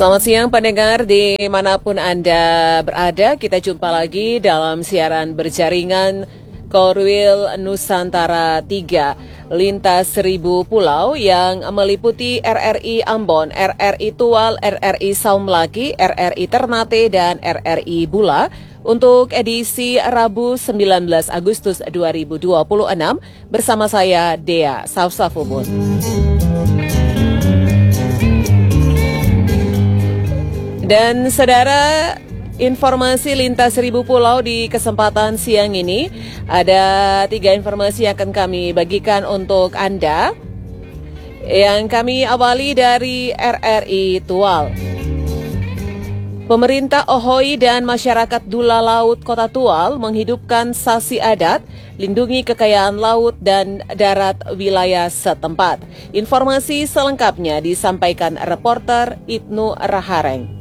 Selamat siang pendengar dimanapun Anda berada, kita jumpa lagi dalam siaran berjaringan Korwil Nusantara 3 lintas 1000 pulau yang meliputi RRI Ambon, RRI Tual, RRI Saumlaki, RRI Ternate, dan RRI Bula untuk edisi Rabu 19 Agustus 2026 bersama saya Dea Sausafubun. Dan saudara, informasi lintas 1000 pulau di kesempatan siang ini, ada 3 informasi yang akan kami bagikan untuk Anda. Yang kami awali dari RRI Tual. Pemerintah Ohoi dan masyarakat Dula Laut Kota Tual menghidupkan sasi adat, lindungi kekayaan laut dan darat wilayah setempat. Informasi selengkapnya disampaikan reporter Ibnu Rahareng.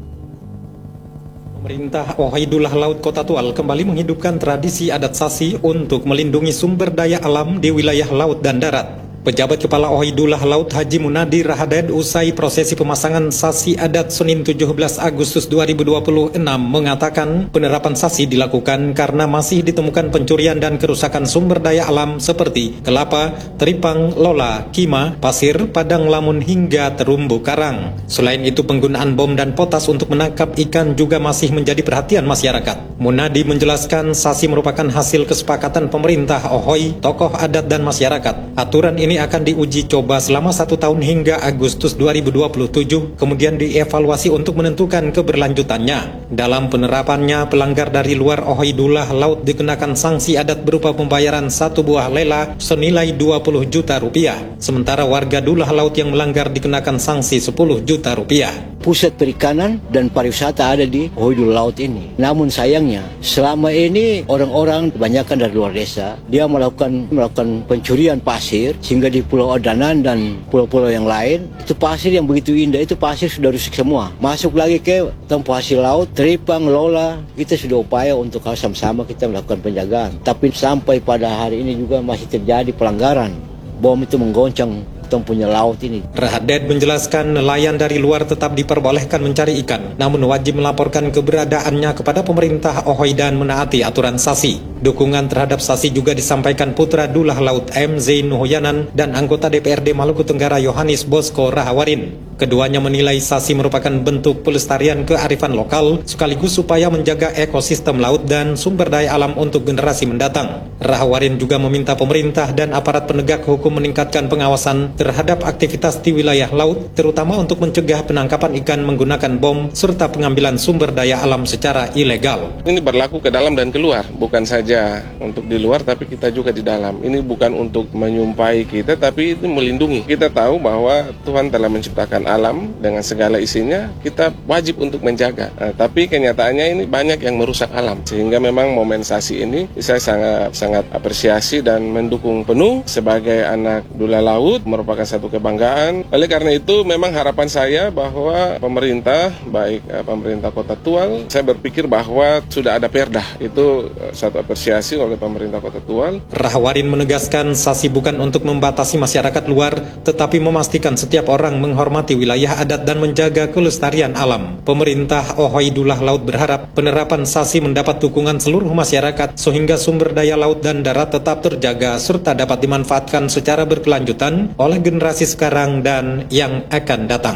Pemerintah Ohoi Dula Laut Kota Tual kembali menghidupkan tradisi adat sasi untuk melindungi sumber daya alam di wilayah laut dan darat. Pejabat Kepala Ohoi Dula Laut Haji Munadi Rahaded usai prosesi pemasangan sasi adat Senin 17 Agustus 2026 mengatakan penerapan sasi dilakukan karena masih ditemukan pencurian dan kerusakan sumber daya alam seperti kelapa, teripang, lola, kima, pasir, padang lamun hingga terumbu karang. Selain itu penggunaan bom dan potas untuk menangkap ikan juga masih menjadi perhatian masyarakat. Munadi menjelaskan sasi merupakan hasil kesepakatan pemerintah Ohoi, tokoh adat dan masyarakat. Aturan ini akan diuji coba selama 1 tahun hingga Agustus 2027, kemudian dievaluasi untuk menentukan keberlanjutannya. Dalam penerapannya, pelanggar dari luar Ohoi Dula Laut dikenakan sanksi adat berupa pembayaran 1 buah lela senilai 20 juta rupiah. Sementara warga Dula Laut yang melanggar dikenakan sanksi 10 juta rupiah. Pusat perikanan dan pariwisata ada di Ohoi Dula Laut ini. Namun sayangnya, selama ini orang-orang kebanyakan dari luar desa, dia melakukan pencurian pasir, sehingga di Pulau Odanan dan pulau-pulau yang lain, itu pasir yang begitu indah, itu pasir sudah rusak semua. Masuk lagi ke tempat hasil laut, teripang, lola, kita sudah upaya untuk sama-sama kita melakukan penjagaan. Tapi sampai pada hari ini juga masih terjadi pelanggaran. Bom itu menggoncang punya laut ini. Rahaded menjelaskan nelayan dari luar tetap diperbolehkan mencari ikan, namun wajib melaporkan keberadaannya kepada pemerintah Ohoi dan menaati aturan sasi. Dukungan terhadap sasi juga disampaikan putra Dula Laut M. Zain Nuhoyanan dan anggota DPRD Maluku Tenggara Yohanes Bosco Rahawarin. Keduanya menilai sasi merupakan bentuk pelestarian kearifan lokal sekaligus supaya menjaga ekosistem laut dan sumber daya alam untuk generasi mendatang. Rahawarin juga meminta pemerintah dan aparat penegak hukum meningkatkan pengawasan terhadap aktivitas di wilayah laut, terutama untuk mencegah penangkapan ikan menggunakan bom serta pengambilan sumber daya alam secara ilegal. Ini berlaku ke dalam dan keluar, bukan saja untuk di luar tapi kita juga di dalam. Ini bukan untuk menyumpai kita tapi itu melindungi. Kita tahu bahwa Tuhan telah menciptakan alam dengan segala isinya, kita wajib untuk menjaga. Tapi kenyataannya ini banyak yang merusak alam, sehingga memang momen sasi ini saya sangat apresiasi dan mendukung penuh sebagai anak Dula Laut, merupakan satu kebanggaan. Oleh karena itu memang harapan saya bahwa pemerintah, baik pemerintah Kota Tual, saya berpikir bahwa sudah ada perda, itu satu apresiasi oleh pemerintah Kota Tual. Rahawarin menegaskan sasi bukan untuk membatasi masyarakat luar, tetapi memastikan setiap orang menghormati wilayah adat dan menjaga kelestarian alam. Pemerintah Ohoi Dula Laut berharap penerapan sasi mendapat dukungan seluruh masyarakat sehingga sumber daya laut dan darat tetap terjaga serta dapat dimanfaatkan secara berkelanjutan oleh generasi sekarang dan yang akan datang.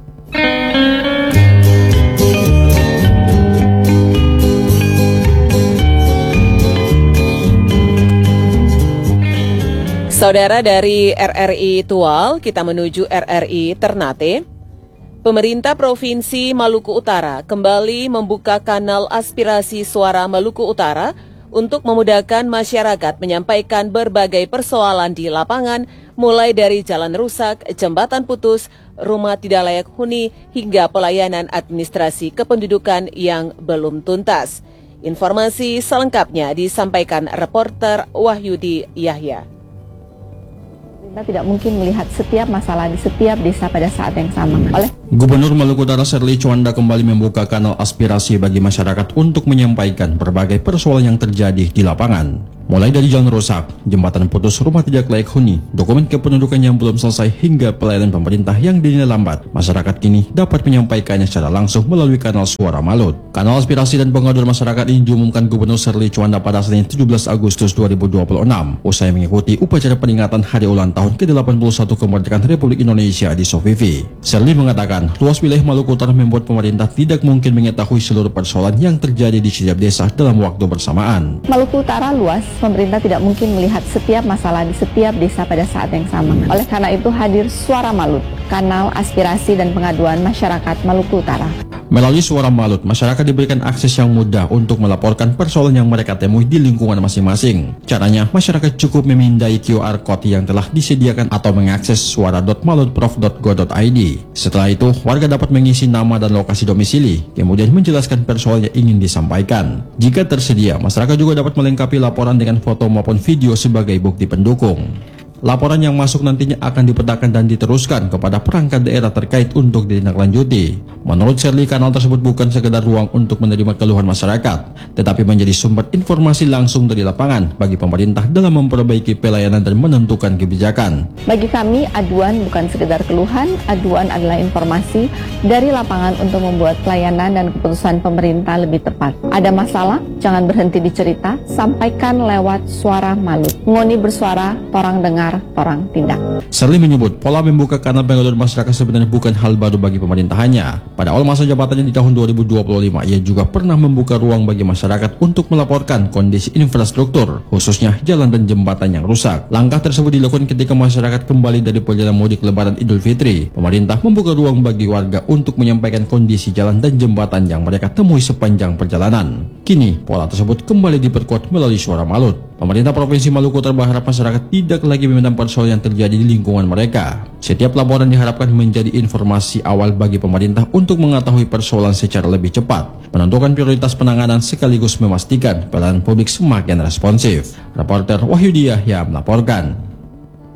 Saudara, dari RRI Tual kita menuju RRI Ternate. Pemerintah Provinsi Maluku Utara kembali membuka kanal aspirasi suara Maluku Utara untuk memudahkan masyarakat menyampaikan berbagai persoalan di lapangan, mulai dari jalan rusak, jembatan putus, rumah tidak layak huni, hingga pelayanan administrasi kependudukan yang belum tuntas. Informasi selengkapnya disampaikan reporter Wahyudi Yahya. Kita tidak mungkin melihat setiap masalah di setiap desa pada saat yang sama. Gubernur Maluku Utara Serli Chowanda kembali membuka kanal aspirasi bagi masyarakat untuk menyampaikan berbagai persoalan yang terjadi di lapangan. Mulai dari jalan rusak, jembatan putus, rumah tidak layak huni, dokumen kependudukan yang belum selesai hingga pelayanan pemerintah yang dinilai lambat, masyarakat kini dapat menyampaikannya secara langsung melalui kanal Suara Malut. Kanal aspirasi dan pengaduan masyarakat ini diumumkan Gubernur Sherly Chuanda pada Senin 17 Agustus 2026 usai mengikuti upacara peringatan hari ulang tahun ke-81 kemerdekaan Republik Indonesia di Sovivi. Sherly mengatakan, luas wilayah Maluku Utara membuat pemerintah tidak mungkin mengetahui seluruh persoalan yang terjadi di setiap desa dalam waktu bersamaan. Maluku Utara luas, pemerintah tidak mungkin melihat setiap masalah di setiap desa pada saat yang sama. Oleh karena itu hadir Suara Malut, kanal aspirasi dan pengaduan masyarakat Maluku Utara. Melalui Suara Malut, masyarakat diberikan akses yang mudah untuk melaporkan persoalan yang mereka temui di lingkungan masing-masing. Caranya, masyarakat cukup memindai QR Code yang telah disediakan atau mengakses suara.malutprof.go.id. Setelah itu, warga dapat mengisi nama dan lokasi domisili, kemudian menjelaskan persoalan yang ingin disampaikan. Jika tersedia, masyarakat juga dapat melengkapi laporan dengan foto maupun video sebagai bukti pendukung. Laporan yang masuk nantinya akan dipetakan dan diteruskan kepada perangkat daerah terkait untuk ditindaklanjuti. Menurut Sherly, kanal tersebut bukan sekedar ruang untuk menerima keluhan masyarakat, tetapi menjadi sumber informasi langsung dari lapangan bagi pemerintah dalam memperbaiki pelayanan dan menentukan kebijakan. Bagi kami, aduan bukan sekedar keluhan, aduan adalah informasi dari lapangan untuk membuat pelayanan dan keputusan pemerintah lebih tepat. Ada masalah, jangan berhenti dicerita, sampaikan lewat Suara Malut. Ngoni bersuara, torang dengar, torang tindak. Sherly menyebut pola membuka kanal pengaduan masyarakat sebenarnya bukan hal baru bagi pemerintahannya. Pada awal masa jabatannya di tahun 2025, ia juga pernah membuka ruang bagi masyarakat untuk melaporkan kondisi infrastruktur, khususnya jalan dan jembatan yang rusak. Langkah tersebut dilakukan ketika masyarakat kembali dari perjalanan mudik Lebaran Idul Fitri. Pemerintah membuka ruang bagi warga untuk menyampaikan kondisi jalan dan jembatan yang mereka temui sepanjang perjalanan. Kini, pola tersebut kembali diperkuat melalui Suara Malut. Pemerintah Provinsi Maluku Utara berharap masyarakat tidak lagi memendam persoalan yang terjadi di lingkungan mereka. Setiap laporan diharapkan menjadi informasi awal bagi pemerintah untuk mengetahui persoalan secara lebih cepat, menentukan prioritas penanganan sekaligus memastikan pelayanan publik semakin responsif. Reporter Wahyudi Yahya melaporkan.